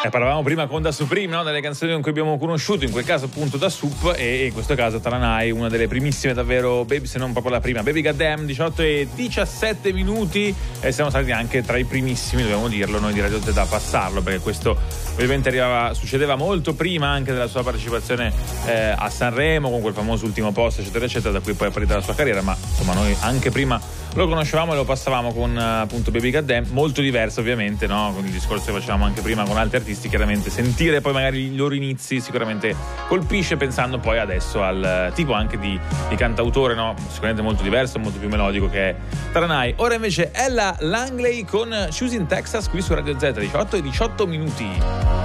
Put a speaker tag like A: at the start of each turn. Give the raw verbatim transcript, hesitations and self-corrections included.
A: Eh, parlavamo prima con Da Supreme, no? Delle canzoni con cui abbiamo conosciuto, in quel caso appunto Da Sup, e in questo caso Taranai, una delle primissime davvero, baby, se non proprio la prima. Baby Goddamn, diciotto e diciassette minuti, e siamo stati anche tra i primissimi, dobbiamo dirlo, noi di Radio Z a passarlo, perché questo ovviamente arrivava, succedeva molto prima anche della sua partecipazione eh, a Sanremo, con quel famoso ultimo posto, eccetera eccetera, da cui poi è partita la sua carriera, ma insomma noi anche prima lo conoscevamo e lo passavamo con appunto Baby Goddamn, molto diverso ovviamente, no? Con il discorso che facevamo anche prima con altri artisti, chiaramente sentire poi magari i loro inizi sicuramente colpisce, pensando poi adesso al tipo anche di, di cantautore, no? Sicuramente molto diverso, molto più melodico, che è Taranai. Ora invece Ella Langley con Choosing Texas qui su Radio Z, diciotto e diciotto minuti.